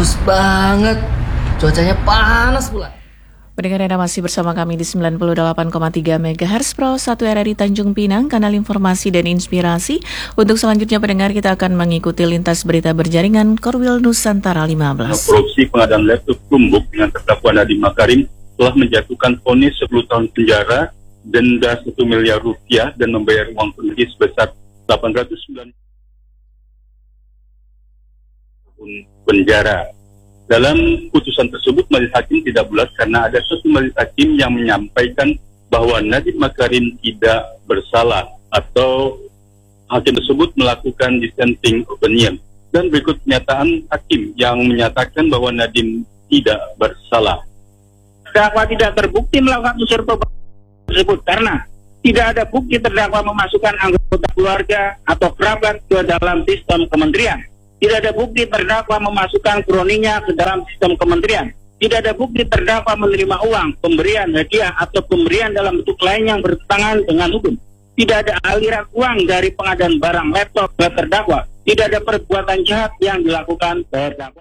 Haus banget. Cuacanya panas pula. Pendengar Anda masih bersama kami di 98,3 MHz Pro 1 RRI Tanjung Pinang, kanal informasi dan inspirasi. Untuk selanjutnya pendengar, kita akan mengikuti lintas berita berjaringan Korwil Nusantara 15. Korupsi pengadaan laptop Chromebook dengan terdakwa Nadiem Makarim telah menjatuhkan vonis 10 tahun penjara, denda 1 miliar rupiah dan membayar uang penagih sebesar 809 tahun penjara. Dalam putusan tersebut, majelis hakim tidak bulat karena ada satu majelis hakim yang menyampaikan bahwa Nadiem Makarim tidak bersalah atau hakim tersebut melakukan dissenting opinion. Dan berikut pernyataan hakim yang menyatakan bahwa Nadiem tidak bersalah. Terdakwa tidak terbukti melakukan unsur tersebut karena tidak ada bukti terdakwa memasukkan anggota keluarga atau kerabat ke dalam sistem kementerian. Tidak ada bukti terdakwa memasukkan kroninya ke dalam sistem kementerian. Tidak ada bukti terdakwa menerima uang, pemberian hadiah atau pemberian dalam bentuk lain yang bertentangan dengan hukum. Tidak ada aliran uang dari pengadaan barang laptop ke terdakwa. Tidak ada perbuatan jahat yang dilakukan terdakwa.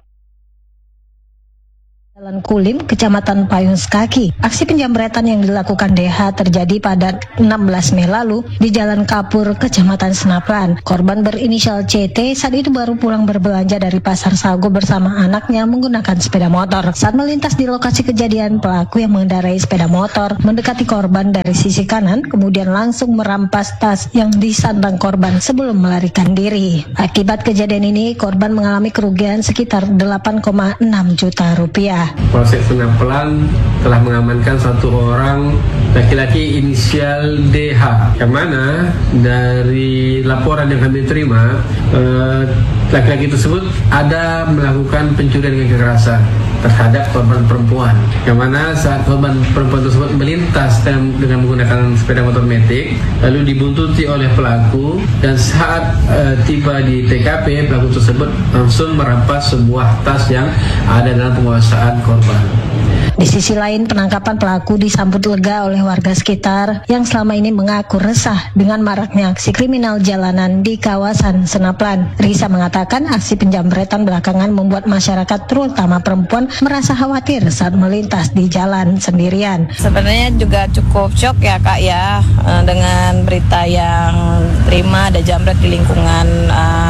Jalan Kulim, Kecamatan Payung Sekaki. Aksi penjamretan yang dilakukan DH terjadi pada 16 Mei lalu di Jalan Kapur, Kecamatan Senaplan. Korban berinisial CT saat itu baru pulang berbelanja dari Pasar Sago bersama anaknya menggunakan sepeda motor. Saat melintas di lokasi kejadian, pelaku yang mengendarai sepeda motor mendekati korban dari sisi kanan, kemudian langsung merampas tas yang disandang korban sebelum melarikan diri. Akibat kejadian ini, korban mengalami kerugian sekitar 8,6 juta rupiah. Polsek Senaplan telah mengamankan satu orang laki-laki inisial DH, yang mana dari laporan yang kami terima, laki-laki tersebut ada melakukan pencurian dengan kekerasan terhadap korban perempuan, yang mana saat korban perempuan tersebut melintas dengan menggunakan sepeda motor metik, lalu dibuntuti oleh pelaku, dan saat tiba di TKP, pelaku tersebut langsung merampas sebuah tas yang ada dalam penguasaan korban. Di sisi lain, penangkapan pelaku disambut lega oleh warga sekitar yang selama ini mengaku resah dengan maraknya aksi kriminal jalanan di kawasan Senaplan. Risa mengatakan aksi penjamretan belakangan membuat masyarakat terutama perempuan merasa khawatir saat melintas di jalan sendirian. Sebenarnya juga cukup shock ya Kak ya, dengan berita yang terima ada jamret di lingkungan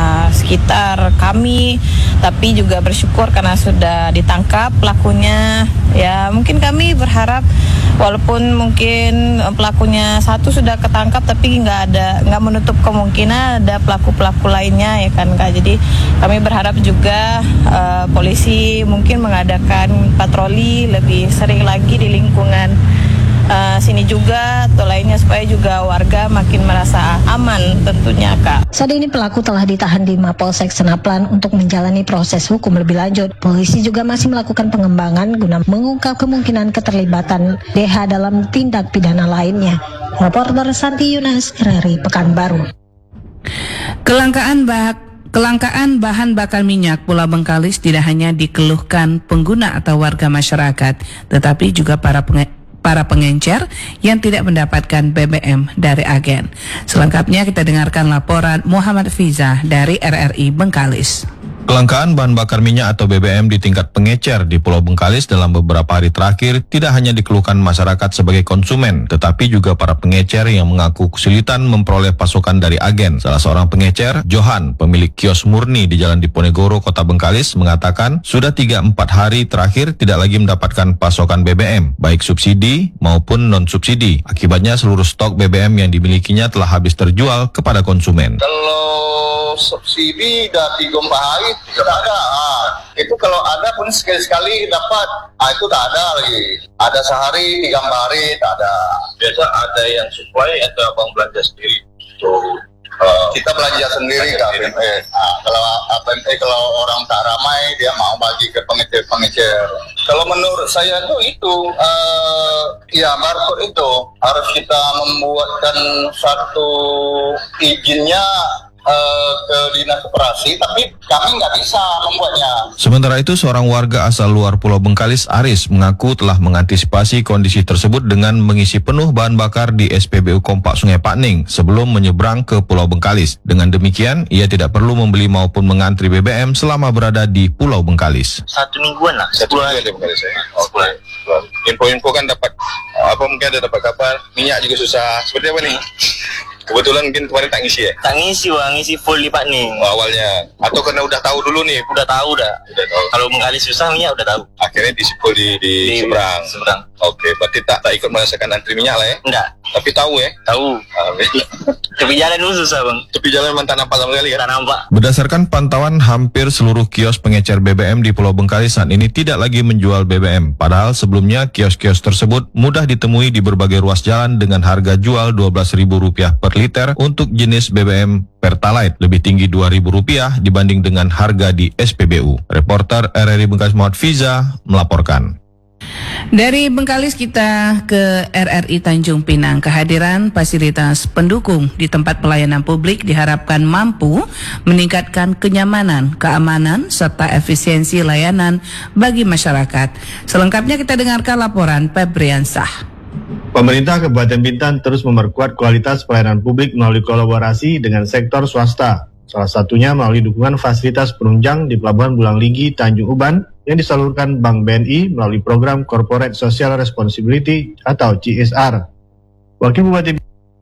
sekitar kami, tapi juga bersyukur karena sudah ditangkap pelakunya. Ya mungkin kami berharap walaupun mungkin pelakunya satu sudah ketangkap, tapi nggak menutup kemungkinan ada pelaku-pelaku lainnya ya kan Kak. Jadi kami berharap juga polisi mungkin mengadakan patroli lebih sering lagi di lingkungan sini juga atau lainnya supaya juga warga makin merasa aman tentunya Kak. Saat ini pelaku telah ditahan di Mapolsek Senaplan untuk menjalani proses hukum lebih lanjut. Polisi juga masih melakukan pengembangan guna mengungkap kemungkinan keterlibatan DH dalam tindak pidana lainnya. Reporter Santi Yunas, RRI Pekanbaru. Kelangkaan bahan bakar minyak Pulau Bengkalis tidak hanya dikeluhkan pengguna atau warga masyarakat, tetapi juga para pengencer yang tidak mendapatkan BBM dari agen. Selengkapnya kita dengarkan laporan Muhammad Fiza dari RRI Bengkalis. Kelangkaan bahan bakar minyak atau BBM di tingkat pengecer di Pulau Bengkalis dalam beberapa hari terakhir tidak hanya dikeluhkan masyarakat sebagai konsumen, tetapi juga para pengecer yang mengaku kesulitan memperoleh pasokan dari agen. Salah seorang pengecer, Johan, pemilik kios murni di Jalan Diponegoro, Kota Bengkalis, mengatakan sudah 3-4 hari terakhir tidak lagi mendapatkan pasokan BBM, baik subsidi maupun non-subsidi. Akibatnya seluruh stok BBM yang dimilikinya telah habis terjual kepada konsumen. Kalau subsidi udah 3-4 hari tidak ada. Itu kalau ada pun sekali-sekali dapat. Itu tak ada lagi. Ada sehari, 3 hari tak ada. Biasa ada yang supply atau abang belanja sendiri. Kita belanja sendiri ke APME. Kalau APME kalau orang tak ramai dia mau bagi ke pengecer. Kalau menurut saya itu ya barcode itu harus kita membuatkan satu izinnya ke dinas koperasi, tapi kami nggak bisa membuatnya. Sementara itu, seorang warga asal luar Pulau Bengkalis, Aris, mengaku telah mengantisipasi kondisi tersebut dengan mengisi penuh bahan bakar di SPBU Kompak Sungai Pakning sebelum menyeberang ke Pulau Bengkalis. Dengan demikian, ia tidak perlu membeli maupun mengantri BBM selama berada di Pulau Bengkalis. 1 mingguan lah. 1 mingguan di Bengkalis ya. Oke. Info-info kan dapat mungkin ada dapat kabar, minyak juga susah. Seperti apa nih? Kebetulan mungkin kemarin tak ngisi ya? Tak ngisi Bang, ngisi full di Pakning. Awalnya? Atau karena udah tahu dulu nih? Udah tahu. Kalau Bengkalis susah minyak udah tahu. Akhirnya diisi full di seberang. Oke, berarti tak ikut merasakan antri minyak lah ya? Enggak. Tapi tahu ya? Tahu. Tepi jalan dulu susah Bang. Tepi jalan memang tak nampak sama sekali kan? Tak nampak. Berdasarkan pantauan, hampir seluruh kios pengecer BBM di Pulau Bengkalis saat ini tidak lagi menjual BBM. Padahal sebelumnya kios-kios tersebut mudah ditemui di berbagai ruas jalan dengan harga jual Rp12.000 per liter untuk jenis BBM Pertalite, lebih tinggi Rp2.000 dibanding dengan harga di SPBU. Reporter RRI Bengkalis Muhammad Fiza melaporkan. Dari Bengkalis kita ke RRI Tanjung Pinang. Kehadiran fasilitas pendukung di tempat pelayanan publik diharapkan mampu meningkatkan kenyamanan, keamanan, serta efisiensi layanan bagi masyarakat. Selengkapnya kita dengarkan laporan Febriansah. Pemerintah Kabupaten Bintan terus memperkuat kualitas pelayanan publik melalui kolaborasi dengan sektor swasta. Salah satunya melalui dukungan fasilitas penunjang di Pelabuhan Bulang Ligi, Tanjung Uban yang disalurkan Bank BNI melalui program Corporate Social Responsibility atau CSR. Wakil Bupati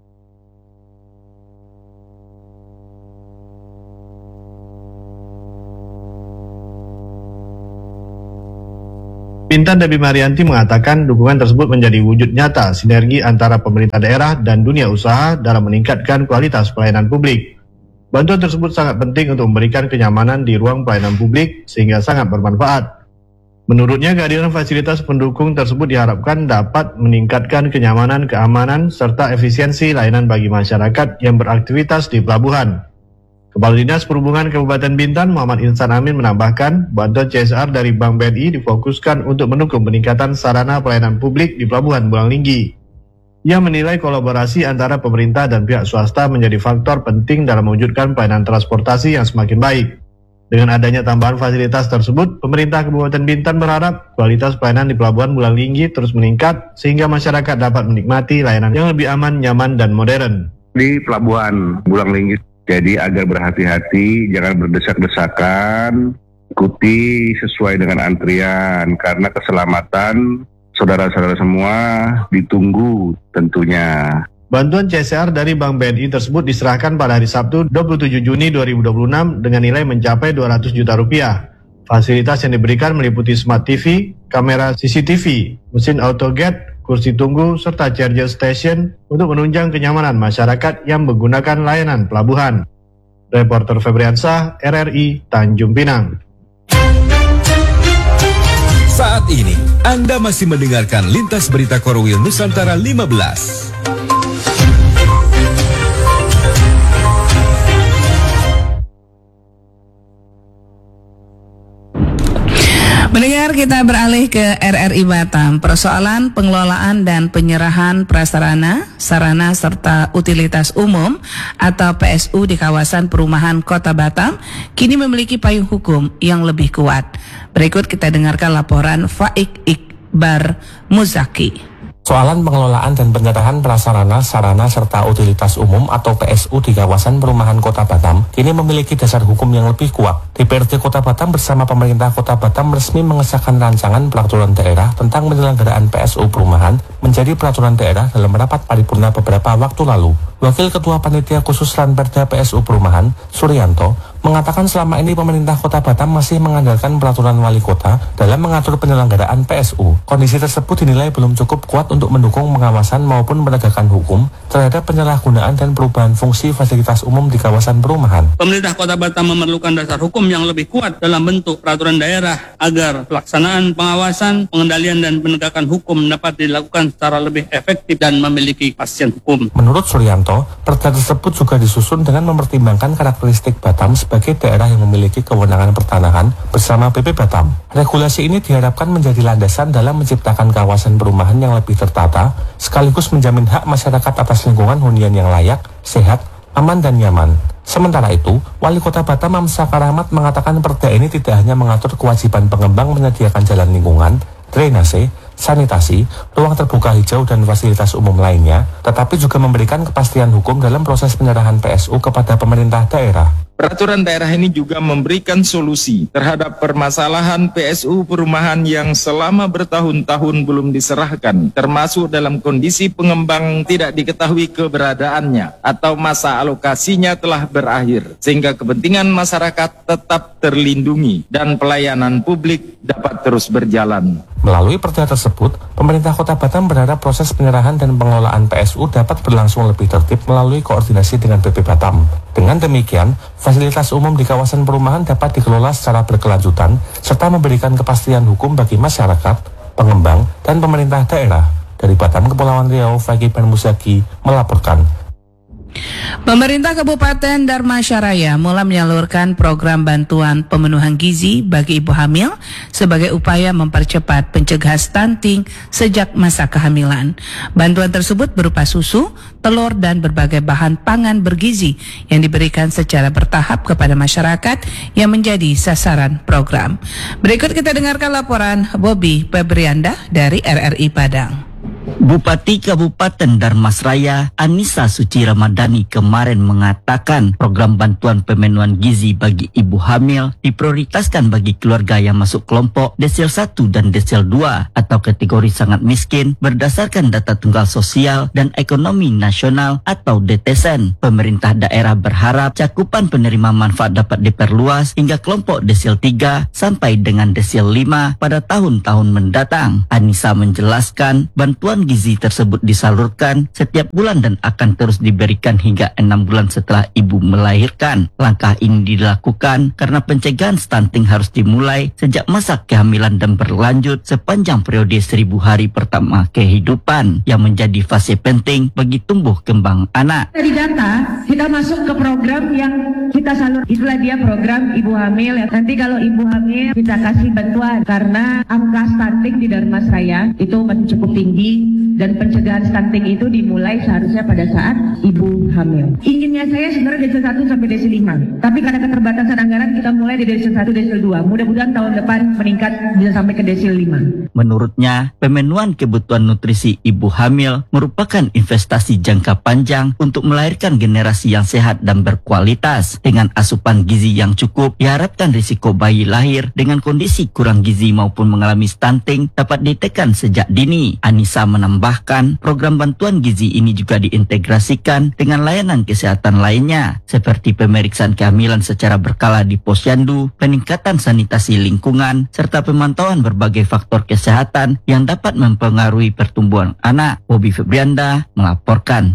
Bintan Debbie Marianti mengatakan dukungan tersebut menjadi wujud nyata sinergi antara pemerintah daerah dan dunia usaha dalam meningkatkan kualitas pelayanan publik. Bantuan tersebut sangat penting untuk memberikan kenyamanan di ruang pelayanan publik sehingga sangat bermanfaat. Menurutnya, kehadiran fasilitas pendukung tersebut diharapkan dapat meningkatkan kenyamanan, keamanan, serta efisiensi layanan bagi masyarakat yang beraktivitas di pelabuhan. Kepala Dinas Perhubungan Kabupaten Bintan Muhammad Insan Amin menambahkan, bantuan CSR dari Bank BNI difokuskan untuk mendukung peningkatan sarana pelayanan publik di Pelabuhan Bulang Linggi. Ia menilai kolaborasi antara pemerintah dan pihak swasta menjadi faktor penting dalam mewujudkan pelayanan transportasi yang semakin baik. Dengan adanya tambahan fasilitas tersebut, pemerintah Kabupaten Bintan berharap kualitas pelayanan di Pelabuhan Bulang Linggi terus meningkat sehingga masyarakat dapat menikmati layanan yang lebih aman, nyaman, dan modern. Di Pelabuhan Bulang Linggi, jadi agar berhati-hati, jangan berdesak-desakan, ikuti sesuai dengan antrian karena keselamatan saudara-saudara semua ditunggu tentunya. Bantuan CSR dari Bank BNI tersebut diserahkan pada hari Sabtu 27 Juni 2026 dengan nilai mencapai Rp200 juta. Fasilitas yang diberikan meliputi Smart TV, kamera CCTV, mesin autogate, kursi tunggu, serta charger station untuk menunjang kenyamanan masyarakat yang menggunakan layanan pelabuhan. Reporter Febriansah, RRI Tanjung Pinang. Saat ini, Anda masih mendengarkan Lintas Berita Korwil Nusantara 15. Mendengar, kita beralih ke RRI Batam. Persoalan pengelolaan dan penyerahan prasarana, sarana serta utilitas umum atau PSU di kawasan perumahan Kota Batam kini memiliki payung hukum yang lebih kuat. Berikut kita dengarkan laporan Faik Ikbar Muzaki. Soalan pengelolaan dan penyerahan prasarana, sarana, serta utilitas umum atau PSU di kawasan perumahan Kota Batam kini memiliki dasar hukum yang lebih kuat. DPRD Kota Batam bersama pemerintah Kota Batam resmi mengesahkan rancangan peraturan daerah tentang penyelenggaraan PSU perumahan menjadi peraturan daerah dalam rapat paripurna beberapa waktu lalu. Wakil Ketua Panitia Khusus Ranperda PSU Perumahan, Suryanto, mengatakan selama ini pemerintah Kota Batam masih mengandalkan peraturan wali kota dalam mengatur penyelenggaraan PSU. Kondisi tersebut dinilai belum cukup kuat untuk mendukung pengawasan maupun penegakan hukum terhadap penyalahgunaan dan perubahan fungsi fasilitas umum di kawasan perumahan. Pemerintah Kota Batam memerlukan dasar hukum yang lebih kuat dalam bentuk peraturan daerah agar pelaksanaan pengawasan, pengendalian dan penegakan hukum dapat dilakukan secara lebih efektif dan memiliki kepastian hukum. Menurut Suryanto, perda tersebut juga disusun dengan mempertimbangkan karakteristik Batam sebagai daerah yang memiliki kewenangan pertanahan bersama BP Batam. Regulasi ini diharapkan menjadi landasan dalam menciptakan kawasan perumahan yang lebih tertata, sekaligus menjamin hak masyarakat atas lingkungan hunian yang layak, sehat, aman dan nyaman. Sementara itu, Wali Kota Batam Amsaka Rahmat mengatakan perda ini tidak hanya mengatur kewajiban pengembang menyediakan jalan lingkungan, drainase, sanitasi, ruang terbuka hijau dan fasilitas umum lainnya, tetapi juga memberikan kepastian hukum dalam proses penyerahan PSU kepada pemerintah daerah. Peraturan daerah ini juga memberikan solusi terhadap permasalahan PSU perumahan yang selama bertahun-tahun belum diserahkan, termasuk dalam kondisi pengembang tidak diketahui keberadaannya atau masa alokasinya telah berakhir, sehingga kepentingan masyarakat tetap terlindungi dan pelayanan publik dapat terus berjalan. Melalui perda tersebut, pemerintah Kota Batam berharap proses penyerahan dan pengelolaan PSU dapat berlangsung lebih tertib melalui koordinasi dengan BP Batam. Dengan demikian, fasilitas umum di kawasan perumahan dapat dikelola secara berkelanjutan serta memberikan kepastian hukum bagi masyarakat, pengembang, dan pemerintah daerah. Dari Batam, Kepulauan Riau, Fagi Musaki melaporkan. Pemerintah Kabupaten Dharmasaraya mulai menyalurkan program bantuan pemenuhan gizi bagi ibu hamil sebagai upaya mempercepat pencegahan stunting sejak masa kehamilan. Bantuan tersebut berupa susu, telur, dan berbagai bahan pangan bergizi yang diberikan secara bertahap kepada masyarakat yang menjadi sasaran program. Berikut kita dengarkan laporan Bobby Febrianda dari RRI Padang. Bupati Kabupaten Dharmasaraya Anissa Suci Ramadhani kemarin mengatakan program bantuan pemenuhan gizi bagi ibu hamil diprioritaskan bagi keluarga yang masuk kelompok desil 1 dan desil 2 atau kategori sangat miskin berdasarkan data tunggal sosial dan ekonomi nasional atau DTSN. Pemerintah daerah berharap cakupan penerima manfaat dapat diperluas hingga kelompok desil 3 sampai dengan desil 5 pada tahun-tahun mendatang. Anissa menjelaskan bantuan gizi tersebut disalurkan setiap bulan dan akan terus diberikan hingga 6 bulan setelah ibu melahirkan. Langkah ini dilakukan karena pencegahan stunting harus dimulai sejak masa kehamilan dan berlanjut sepanjang periode 1000 hari pertama kehidupan yang menjadi fase penting bagi tumbuh kembang anak. Dari data, kita masuk ke program yang kita salur, itulah dia program ibu hamil. Nanti kalau ibu hamil kita kasih bantuan karena angka stunting di Dharmasaraya itu masih cukup tinggi. Dan pencegahan stunting itu dimulai seharusnya pada saat ibu hamil. Inginnya saya sebenarnya desil 1 sampai desil 5. Tapi karena keterbatasan anggaran kita mulai dari desil 1, desil 2. Mudah-mudahan tahun depan meningkat bisa sampai ke desil 5. Menurutnya, pemenuhan kebutuhan nutrisi ibu hamil merupakan investasi jangka panjang untuk melahirkan generasi yang sehat dan berkualitas. Dengan asupan gizi yang cukup, diharapkan risiko bayi lahir dengan kondisi kurang gizi maupun mengalami stunting dapat ditekan sejak dini. Anissa menambahkan, program bantuan gizi ini juga diintegrasikan dengan layanan kesehatan lainnya, seperti pemeriksaan kehamilan secara berkala di posyandu, peningkatan sanitasi lingkungan, serta pemantauan berbagai faktor kesehatan yang dapat mempengaruhi pertumbuhan anak. Bobby Febrianda melaporkan.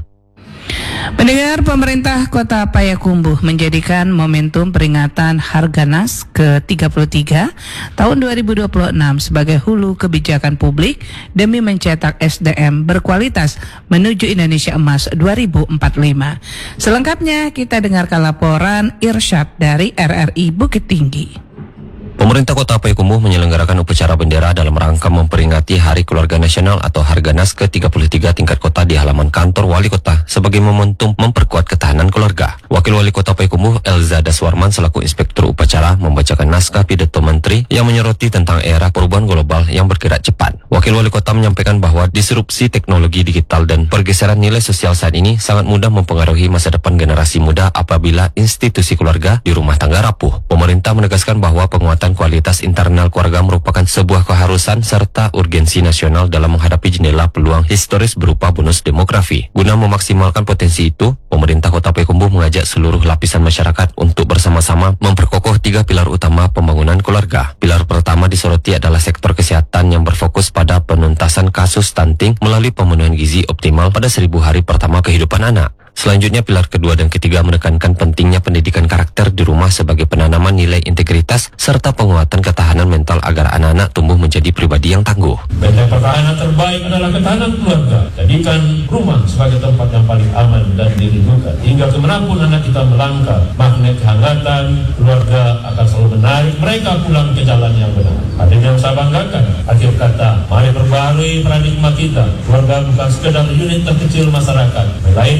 Pendengar, pemerintah Kota Payakumbuh menjadikan momentum peringatan Harganas ke-33 tahun 2026 sebagai hulu kebijakan publik demi mencetak SDM berkualitas menuju Indonesia Emas 2045. Selengkapnya kita dengarkan laporan Irsyad dari RRI Bukit Tinggi. Pemerintah Kota Payakumbuh menyelenggarakan upacara bendera dalam rangka memperingati Hari Keluarga Nasional atau Harganas ke-33 tingkat kota di halaman kantor Wali Kota sebagai momentum memperkuat ketahanan keluarga. Wakil Wali Kota Payakumbuh Elza Daswarman selaku Inspektur Upacara membacakan naskah pidato Menteri yang menyoroti tentang era perubahan global yang bergerak cepat. Wakil Wali Kota menyampaikan bahwa disrupsi teknologi digital dan pergeseran nilai sosial saat ini sangat mudah mempengaruhi masa depan generasi muda apabila institusi keluarga di rumah tangga rapuh. Pemerintah menegaskan bahwa penguatan kualitas internal keluarga merupakan sebuah keharusan serta urgensi nasional dalam menghadapi jendela peluang historis berupa bonus demografi. Guna memaksimalkan potensi itu, pemerintah Kota Payakumbuh mengajak seluruh lapisan masyarakat untuk bersama-sama memperkokoh 3 pilar utama pembangunan keluarga. Pilar pertama disoroti adalah sektor kesehatan yang berfokus pada penuntasan kasus stunting melalui pemenuhan gizi optimal pada 1000 hari pertama kehidupan anak. Selanjutnya, pilar kedua dan ketiga menekankan pentingnya pendidikan karakter di rumah sebagai penanaman nilai integritas serta penguatan ketahanan mental agar anak-anak tumbuh menjadi pribadi yang tangguh. Benteng pertahanan terbaik adalah ketahanan keluarga. Jadikan rumah sebagai tempat yang paling aman dan dirindukan. Hingga kemanapun anak kita melangkah, magnet kehangatan keluarga akan selalu menarik mereka pulang ke jalan yang benar. Hadirin yang saya banggakan, akhir kata, mari perbarui paradigma kita. Keluarga bukan sekedar unit terkecil masyarakat, melainkan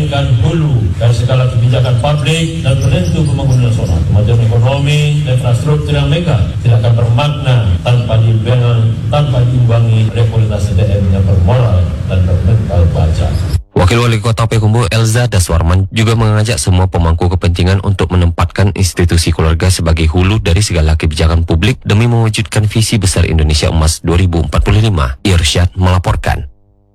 hulu dari segala kebijakan publik dan penentu pembangunan nasional. Kemajuan ekonomi dan infrastruktur yang megah tidak akan bermakna tanpa diimbangi oleh kualitas SDM yang bermoral dan bermental baja. Wakil Wali Kota Payakumbuh Elza Daswarman juga mengajak semua pemangku kepentingan untuk menempatkan institusi keluarga sebagai hulu dari segala kebijakan publik demi mewujudkan visi besar Indonesia Emas 2045. Irsyad melaporkan.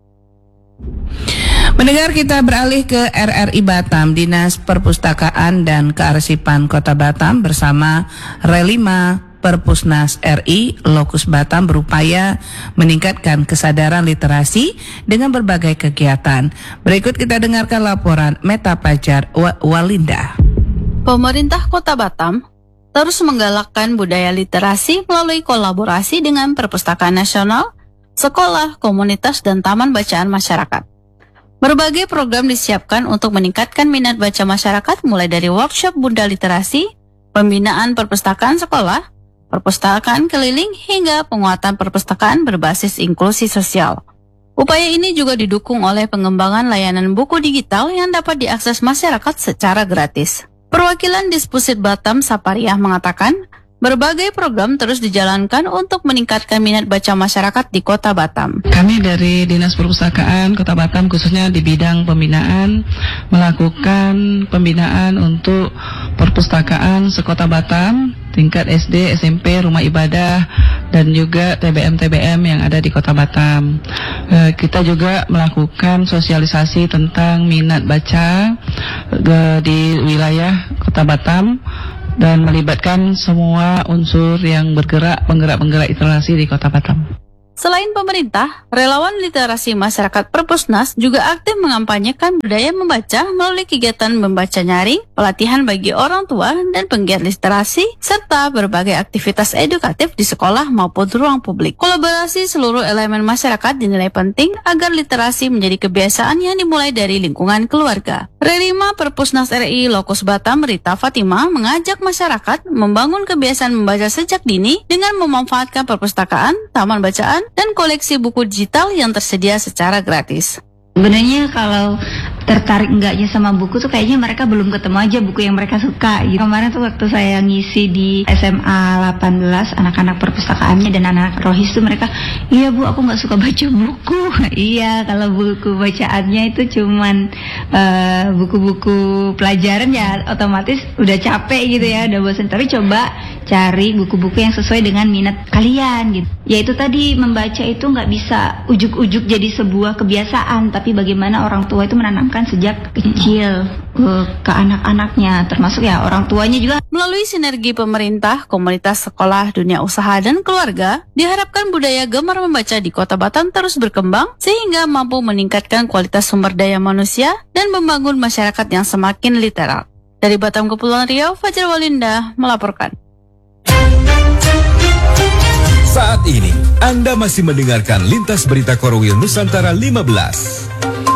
Mendengar, kita beralih ke RRI Batam. Dinas Perpustakaan dan Kearsipan Kota Batam bersama Relima Perpusnas RI Lokus Batam berupaya meningkatkan kesadaran literasi dengan berbagai kegiatan. Berikut kita dengarkan laporan Meta Pajar Walinda. Pemerintah Kota Batam terus menggalakkan budaya literasi melalui kolaborasi dengan Perpustakaan Nasional, sekolah, komunitas, dan taman bacaan masyarakat. Berbagai program disiapkan untuk meningkatkan minat baca masyarakat, mulai dari workshop Bunda Literasi, pembinaan perpustakaan sekolah, perpustakaan keliling, hingga penguatan perpustakaan berbasis inklusi sosial. Upaya ini juga didukung oleh pengembangan layanan buku digital yang dapat diakses masyarakat secara gratis. Perwakilan Dispusit Batam Sapariah mengatakan, berbagai program terus dijalankan untuk meningkatkan minat baca masyarakat di Kota Batam. Kami dari Dinas Perpustakaan Kota Batam khususnya di bidang pembinaan melakukan pembinaan untuk perpustakaan sekota Batam, tingkat SD, SMP, rumah ibadah, dan juga TBM-TBM yang ada di Kota Batam. Kita juga melakukan sosialisasi tentang minat baca di wilayah Kota Batam dan melibatkan semua unsur yang penggerak literasi di Kota Batam. Selain pemerintah, relawan literasi masyarakat Perpusnas juga aktif mengampanyekan budaya membaca melalui kegiatan membaca nyaring, pelatihan bagi orang tua dan penggiat literasi, serta berbagai aktivitas edukatif di sekolah maupun ruang publik. Kolaborasi seluruh elemen masyarakat dinilai penting agar literasi menjadi kebiasaan yang dimulai dari lingkungan keluarga. Relima Perpusnas RI Lokus Batam Rita Fatima mengajak masyarakat membangun kebiasaan membaca sejak dini dengan memanfaatkan perpustakaan, taman bacaan, dan koleksi buku digital yang tersedia secara gratis. Sebenarnya kalau tertarik enggaknya sama buku tuh kayaknya mereka belum ketemu aja buku yang mereka suka gitu. Kemarin tuh waktu saya ngisi di SMA 18 anak-anak perpustakaannya dan anak-anak rohis tuh mereka, iya Bu, aku gak suka baca buku. Iya, kalau buku bacaannya itu cuman buku-buku pelajaran ya otomatis udah capek gitu ya, udah bosan. Tapi coba cari buku-buku yang sesuai dengan minat kalian gitu. Ya itu tadi, membaca itu gak bisa ujuk-ujuk jadi sebuah kebiasaan, tapi bagaimana orang tua itu menanamkan sejak kecil ke anak-anaknya, termasuk ya orang tuanya juga. Melalui sinergi pemerintah, komunitas sekolah, dunia usaha, dan keluarga, diharapkan budaya gemar membaca di Kota Batam terus berkembang sehingga mampu meningkatkan kualitas sumber daya manusia dan membangun masyarakat yang semakin literal. Dari Batam Kepulauan Riau, Fajar Walinda melaporkan. Saat ini, Anda masih mendengarkan Lintas Berita Korwil Nusantara 15.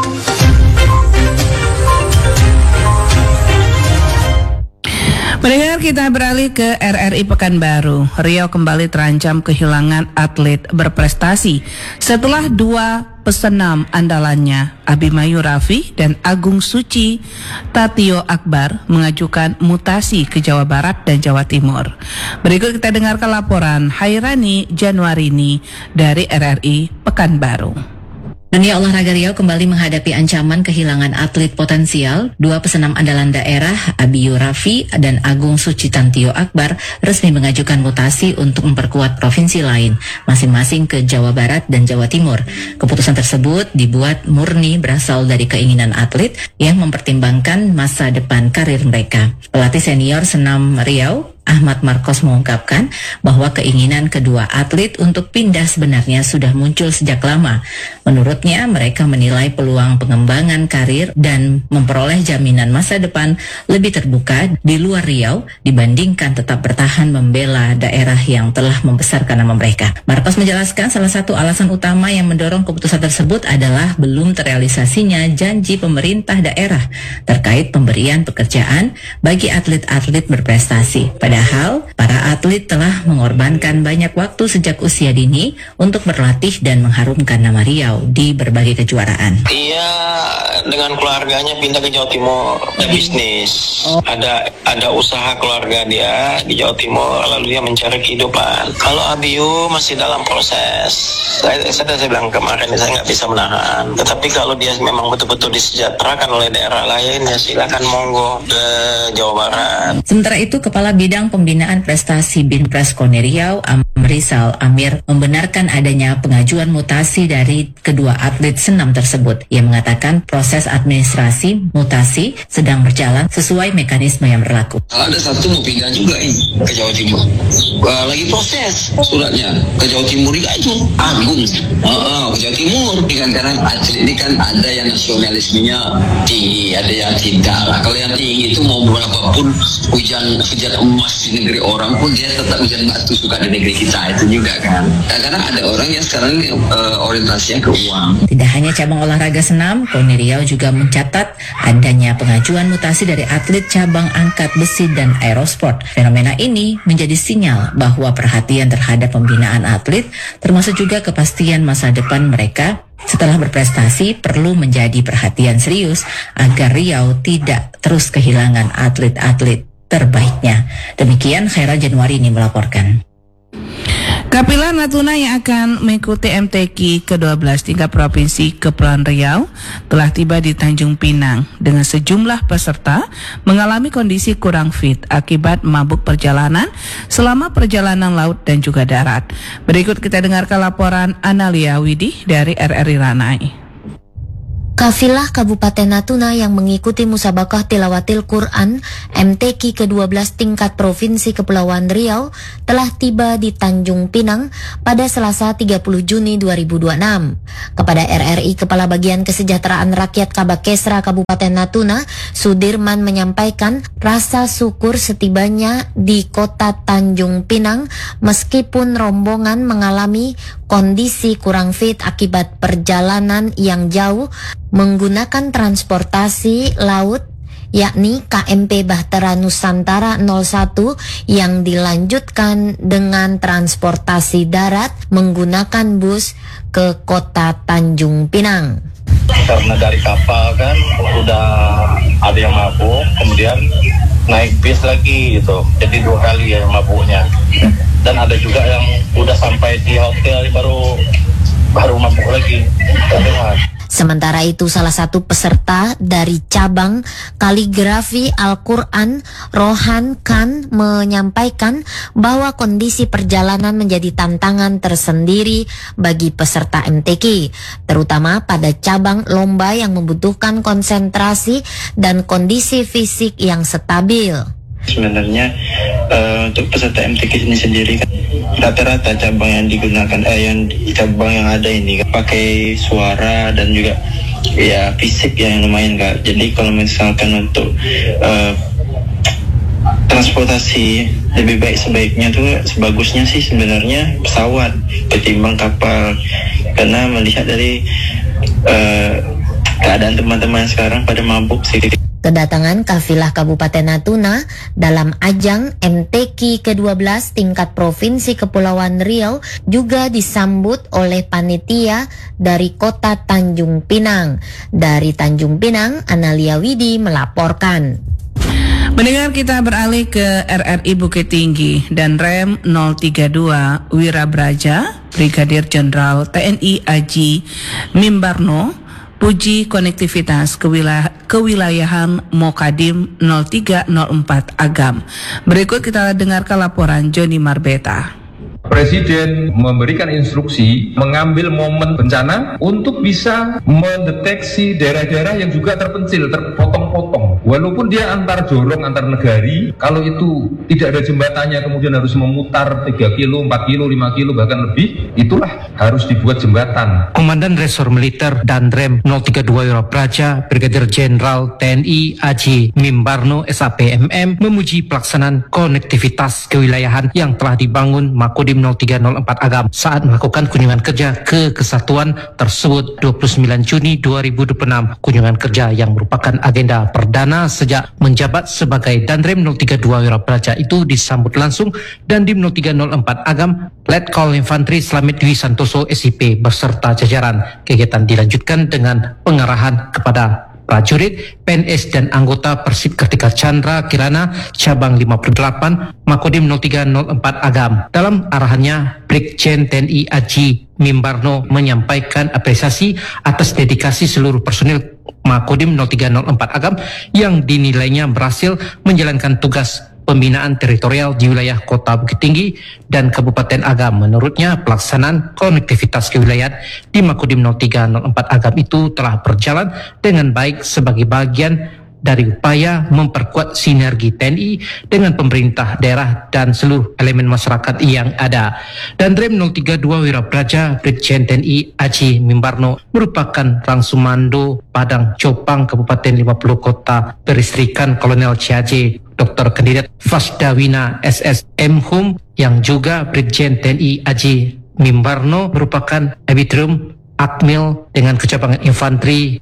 Pendengar, kita beralih ke RRI Pekanbaru. Riau kembali terancam kehilangan atlet berprestasi setelah dua pesenam andalannya, Abimayu Raffi dan Agung Suci Tantio Akbar, mengajukan mutasi ke Jawa Barat dan Jawa Timur. Berikut kita dengarkan laporan Hairani Januarini dari RRI Pekanbaru. Dunia olahraga Riau kembali menghadapi ancaman kehilangan atlet potensial. Dua pesenam andalan daerah, Abiyu Raffi dan Agung Suci Tantio Akbar, resmi mengajukan mutasi untuk memperkuat provinsi lain, masing-masing ke Jawa Barat dan Jawa Timur. Keputusan tersebut dibuat murni berasal dari keinginan atlet yang mempertimbangkan masa depan karir mereka. Pelatih senior senam Riau, Ahmad Marcos, mengungkapkan bahwa keinginan kedua atlet untuk pindah sebenarnya sudah muncul sejak lama. Menurutnya, mereka menilai peluang pengembangan karir dan memperoleh jaminan masa depan lebih terbuka di luar Riau dibandingkan tetap bertahan membela daerah yang telah membesarkan nama mereka. Marcos menjelaskan salah satu alasan utama yang mendorong keputusan tersebut adalah belum terrealisasinya janji pemerintah daerah terkait pemberian pekerjaan bagi atlet-atlet berprestasi. Padahal, para atlet telah mengorbankan banyak waktu sejak usia dini untuk berlatih dan mengharumkan nama Riau di di berbagai kejuaraan. Iya, dengan keluarganya pindah ke Jawa Timur, ada bisnis, ada usaha keluarga dia di Jawa Timur, lalu dia mencari kehidupan. Kalau Abiu masih dalam proses, saya bilang kemarin saya nggak bisa menahan. Tetapi kalau dia memang betul-betul disejahterakan oleh daerah lain, ya silakan monggo ke Jawa Barat. Sementara itu, Kepala Bidang Pembinaan Prestasi Binpres KONI Riau, Amrizal Amir, membenarkan adanya pengajuan mutasi dari kedua atlet senam tersebut. Ia mengatakan proses administrasi mutasi sedang berjalan sesuai mekanisme yang berlaku. Ada satu mau pindah juga ini ke Jawa Timur. Lagi proses suratnya ke Jawa Timur itu Agung. Ke Jawa Timur karena atlet ini kan ada yang nasionalismenya tinggi, ada yang tidak lah. Kalau yang tinggi itu mau berapapun hujan emas di negeri orang pun dia tetap hujan batu suka di negeri kita itu juga kan. Karena ada orang yang sekarang orientasinya ke uang. Tidak hanya cabang olahraga senam, KONI Riau juga mencatat adanya pengajuan mutasi dari atlet cabang angkat besi dan aerosport. Fenomena ini menjadi sinyal bahwa perhatian terhadap pembinaan atlet, termasuk juga kepastian masa depan mereka setelah berprestasi, perlu menjadi perhatian serius agar Riau tidak terus kehilangan atlet-atlet terbaiknya. Demikian Khaira Januari ini melaporkan. Kapila Natuna yang akan mengikuti MTQ ke-12 tingkat Provinsi Kepulauan Riau telah tiba di Tanjung Pinang dengan sejumlah peserta mengalami kondisi kurang fit akibat mabuk perjalanan selama perjalanan laut dan juga darat. Berikut kita dengarkan laporan Analia Widih dari RRI Ranai. Kafilah Kabupaten Natuna yang mengikuti Musabakah Tilawatil Quran MTQ ke-12 tingkat Provinsi Kepulauan Riau telah tiba di Tanjung Pinang pada Selasa 30 Juni 2026. Kepada RRI, Kepala Bagian Kesejahteraan Rakyat Kabakesra Kabupaten Natuna, Sudirman menyampaikan rasa syukur setibanya di kota Tanjung Pinang meskipun rombongan mengalami kondisi kurang fit akibat perjalanan yang jauh menggunakan transportasi laut yakni KMP Bahtera Nusantara 01 yang dilanjutkan dengan transportasi darat menggunakan bus ke kota Tanjung Pinang. Karena dari kapal kan udah ada yang mabuk, kemudian naik bis lagi gitu, jadi 2 kali ya mabuknya. Dan ada juga yang udah sampai di hotel baru mabuk lagi. Sementara itu, salah satu peserta dari cabang kaligrafi Al-Quran, Rohan Khan, menyampaikan bahwa kondisi perjalanan menjadi tantangan tersendiri bagi peserta MTQ, terutama pada cabang lomba yang membutuhkan konsentrasi dan kondisi fisik yang stabil. Sebenarnya untuk peserta MTQ ini sendiri kan rata-rata cabang yang digunakan cabang yang ada ini kan, pakai suara dan juga ya fisik yang lumayan Kak. Jadi kalau misalkan untuk transportasi lebih baik sebaiknya tuh sebagusnya sih sebenarnya pesawat ketimbang kapal, karena melihat dari keadaan teman-teman sekarang pada mabuk sih. Kedatangan kafilah Kabupaten Natuna dalam ajang MTQ ke-12 tingkat Provinsi Kepulauan Riau juga disambut oleh panitia dari kota Tanjung Pinang. Dari Tanjung Pinang, Analia Widi melaporkan. Mendengar, kita beralih ke RRI Bukit Tinggi dan Rem 032 Wirabraja Brigadir Jenderal TNI Aji Mimbarno puji konektivitas kewilayahan Mokadim 0304 Agam. Berikut kita dengarkan laporan Joni Marbeta. Presiden memberikan instruksi mengambil momen bencana untuk bisa mendeteksi daerah-daerah yang juga terpencil, terpotong-potong. Walaupun dia antar jorong, antar negari, kalau itu tidak ada jembatannya kemudian harus memutar 3 kilo, 4 kilo, 5 kilo, bahkan lebih, itulah harus dibuat jembatan. Komandan Resor Militer dan Rem 032 Wirabraja Brigadir Jenderal TNI Aji Mimbarno SAPMM memuji pelaksanaan konektivitas kewilayahan yang telah dibangun Makodim Makodim 0304 Agam saat melakukan kunjungan kerja ke kesatuan tersebut 29 Juni 2026. Kunjungan kerja yang merupakan agenda perdana sejak menjabat sebagai Danrem 032 Wira Praja itu disambut langsung Dandim 0304 Agam Letkol Infantri Slamet Dwi Santoso SIP beserta jajaran. Kegiatan dilanjutkan dengan pengarahan kepada prajurit, PNS dan anggota Persib Kartika Chandra Kirana Cabang 58 Makodim 0304 Agam. Dalam arahannya, Brigjen TNI Aji Mimbarno menyampaikan apresiasi atas dedikasi seluruh personil Makodim 0304 Agam yang dinilainya berhasil menjalankan tugas pembinaan teritorial di wilayah Kota Bukit Tinggi dan Kabupaten Agam. Menurutnya, pelaksanaan konektivitas kewilayahan di Makodim 0304 Agam itu telah berjalan dengan baik sebagai bagian dari upaya memperkuat sinergi TNI dengan pemerintah daerah dan seluruh elemen masyarakat yang ada. Danrem 032 Wira Praja Brigjen TNI Aji Mimbarno merupakan Rangsumando Padang Copang Kabupaten 50 Kota Beristrikan Kolonel CAJ Dr. Kandidat Fasdawina SSM Hum yang juga Brigjen TNI Aji Mimbarno merupakan Ebitrum Akmil dengan kecabangan infanteri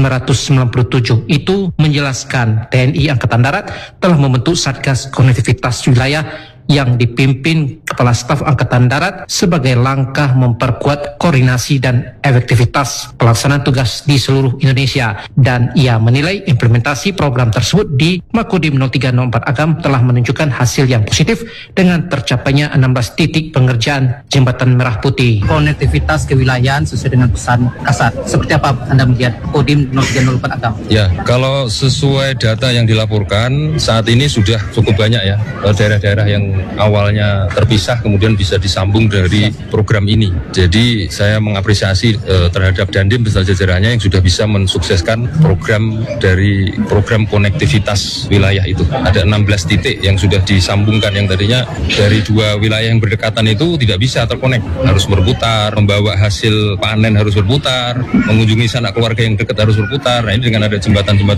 1997 itu menjelaskan TNI Angkatan Darat telah membentuk Satgas Konektivitas Wilayah yang dipimpin Kepala Staf Angkatan Darat sebagai langkah memperkuat koordinasi dan efektivitas pelaksanaan tugas di seluruh Indonesia. Dan ia menilai implementasi program tersebut di Makodim 0304 Agam telah menunjukkan hasil yang positif dengan tercapainya 16 titik pengerjaan Jembatan Merah Putih. Konektivitas kewilayahan sesuai dengan pesan Kasat. Seperti apa Anda melihat Makodim 0304 Agam? Ya, kalau sesuai data yang dilaporkan saat ini sudah cukup banyak ya daerah-daerah yang awalnya terpisah kemudian bisa disambung dari program ini. Jadi saya mengapresiasi terhadap Dandim beserta jajarannya yang sudah bisa mensukseskan program dari program konektivitas wilayah itu. Ada 16 titik yang sudah disambungkan, yang tadinya dari dua wilayah yang berdekatan itu tidak bisa terkonek, harus berputar, membawa hasil panen harus berputar, mengunjungi sanak keluarga yang dekat harus berputar. Nah, ini dengan ada jembatan-jembatan